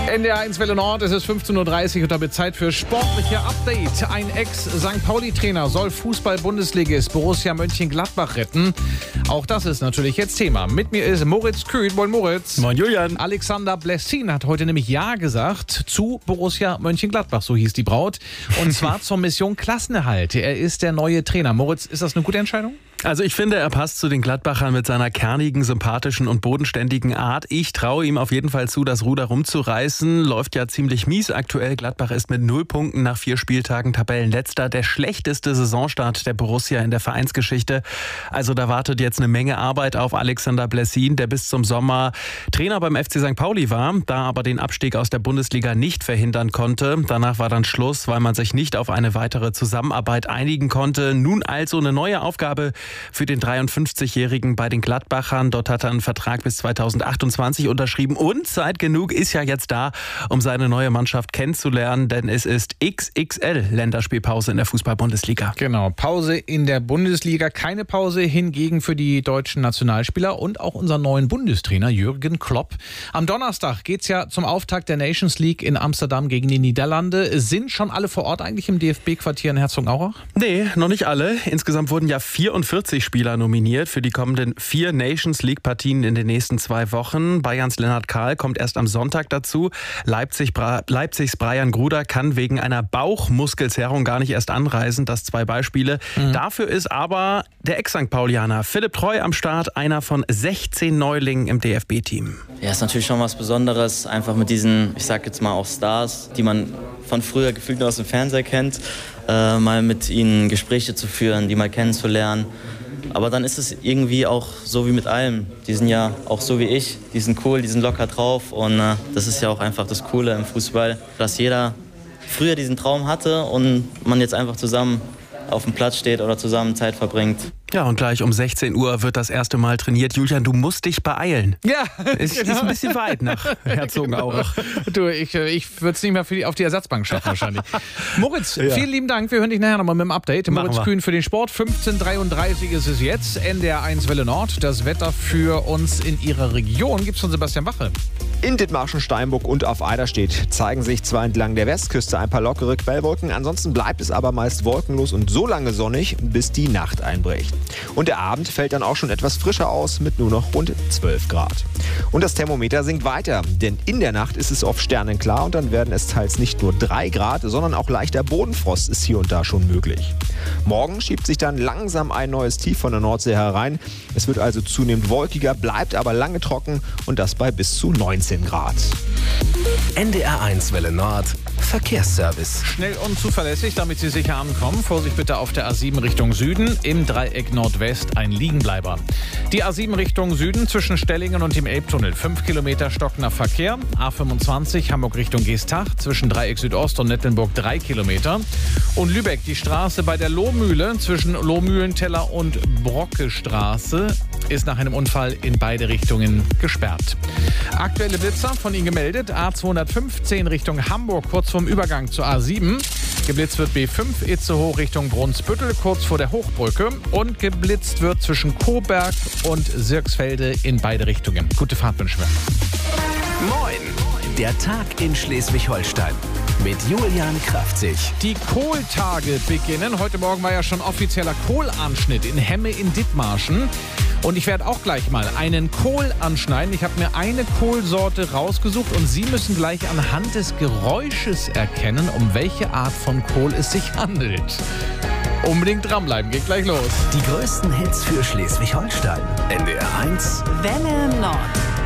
NDR 1 Welle Nord, es ist 15.30 Uhr und damit Zeit für sportliche Update. Ein Ex-St. Pauli-Trainer soll Fußball-Bundesligist Borussia Mönchengladbach retten. Auch das ist natürlich jetzt Thema. Mit mir ist Moritz Kühn. Moin Moritz. Moin Julian. Alexander Blessin hat heute nämlich Ja gesagt zu Borussia Mönchengladbach, so hieß die Braut. Und zwar zur Mission Klassenerhalt. Er ist der neue Trainer. Moritz, ist das eine gute Entscheidung? Also ich finde, er passt zu den Gladbachern mit seiner kernigen, sympathischen und bodenständigen Art. Ich traue ihm auf jeden Fall zu, das Ruder rumzureißen. Läuft ja ziemlich mies aktuell. Gladbach ist mit 0 Punkten nach 4 Spieltagen Tabellenletzter. Der schlechteste Saisonstart der Borussia in der Vereinsgeschichte. Also da wartet jetzt eine Menge Arbeit auf Alexander Blessin, der bis zum Sommer Trainer beim FC St. Pauli war, da aber den Abstieg aus der Bundesliga nicht verhindern konnte. Danach war dann Schluss, weil man sich nicht auf eine weitere Zusammenarbeit einigen konnte. Nun also eine neue Aufgabe für den 53-Jährigen bei den Gladbachern. Dort hat er einen Vertrag bis 2028 unterschrieben und Zeit genug ist ja jetzt da, um seine neue Mannschaft kennenzulernen, denn es ist XXL Länderspielpause in der Fußball-Bundesliga. Genau, Pause in der Bundesliga, keine Pause hingegen für die deutschen Nationalspieler und auch unseren neuen Bundestrainer Jürgen Klopp. Am Donnerstag geht's ja zum Auftakt der Nations League in Amsterdam gegen die Niederlande. Sind schon alle vor Ort eigentlich im DFB-Quartier in Herzogenaurach? Nee, noch nicht alle. Insgesamt wurden ja 44 Spieler nominiert für die kommenden 4 Nations League-Partien in den nächsten 2 Wochen. Bayerns Lennart Kahl kommt erst am Sonntag dazu. Leipzigs Brian Gruder kann wegen einer Bauchmuskelzerrung gar nicht erst anreisen. Das 2 Beispiele. Dafür ist aber der Ex-St. Paulianer Philipp Treu am Start, einer von 16 Neulingen im DFB-Team. Ja, ist natürlich schon was Besonderes, einfach mit diesen, ich sag jetzt mal auch Stars, die man von früher gefühlt nur aus dem Fernseher kennt, mal mit ihnen Gespräche zu führen, die mal kennenzulernen. Aber dann ist es irgendwie auch so wie mit allem. Die sind ja auch so wie ich, die sind cool, die sind locker drauf und das ist ja auch einfach das Coole im Fußball, dass jeder früher diesen Traum hatte und man jetzt einfach zusammen auf dem Platz steht oder zusammen Zeit verbringt. Ja, und gleich um 16 Uhr wird das erste Mal trainiert. Julian, du musst dich beeilen. Ja, ist ein bisschen weit nach Herzogenaurach. Du, ich würde es nicht mehr auf die Ersatzbank schaffen wahrscheinlich. Moritz, vielen lieben Dank. Wir hören dich nachher nochmal mit dem Update. Moritz Kühn für den Sport. 15.33 ist es jetzt. NDR 1 Welle Nord. Das Wetter für uns in Ihrer Region gibt's von Sebastian Wache. In Dithmarschen, Steinburg und auf Eiderstedt zeigen sich zwar entlang der Westküste ein paar lockere Quellwolken, ansonsten bleibt es aber meist wolkenlos und so lange sonnig, bis die Nacht einbricht. Und der Abend fällt dann auch schon etwas frischer aus mit nur noch rund 12 Grad. Und das Thermometer sinkt weiter, denn in der Nacht ist es oft sternenklar und dann werden es teils nicht nur 3 Grad, sondern auch leichter Bodenfrost ist hier und da schon möglich. Morgen schiebt sich dann langsam ein neues Tief von der Nordsee herein. Es wird also zunehmend wolkiger, bleibt aber lange trocken und das bei bis zu 19 Grad. NDR 1 Welle Nord. Verkehrsservice. Schnell und zuverlässig, damit Sie sicher ankommen. Vorsicht bitte auf der A7 Richtung Süden. Im Dreieck Nordwest ein Liegenbleiber. Die A7 Richtung Süden zwischen Stellingen und dem Elbtunnel. 5 Kilometer stockender Verkehr. A25 Hamburg Richtung Geestach zwischen Dreieck Südost und Nettelnburg 3 Kilometer. Und Lübeck, die Straße bei der Lohmühle zwischen Lohmühlenteller und Brockestraße ist nach einem Unfall in beide Richtungen gesperrt. Aktuelle Blitzer von Ihnen gemeldet. A215 Richtung Hamburg, kurz vorm Übergang zur A7. Geblitzt wird B5 Itzehoe Richtung Brunsbüttel, kurz vor der Hochbrücke. Und geblitzt wird zwischen Coburg und Sirksfelde in beide Richtungen. Gute Fahrt wünschen wir. Moin! Der Tag in Schleswig-Holstein. Mit Julian Kraftzig. Die Kohltage beginnen. Heute Morgen war ja schon offizieller Kohlanschnitt in Hemme in Dithmarschen. Und ich werde auch gleich mal einen Kohl anschneiden. Ich habe mir eine Kohlsorte rausgesucht und Sie müssen gleich anhand des Geräusches erkennen, um welche Art von Kohl es sich handelt. Unbedingt dranbleiben, geht gleich los. Die größten Hits für Schleswig-Holstein. NDR 1 Welle Nord.